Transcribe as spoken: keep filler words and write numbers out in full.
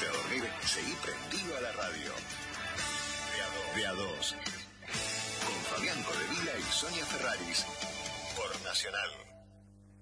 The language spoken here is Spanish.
a dormir, seguí prendido a la radio. De a dos. Con Fabián Codevila y Sonia Ferraris. Por Nacional.